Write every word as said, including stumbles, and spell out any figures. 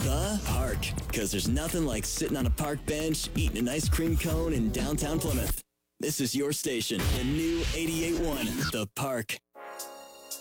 The Park. Because there's nothing like sitting on a park bench, eating an ice cream cone in downtown Plymouth. This is your station, the new eighty-eight point one, The Park.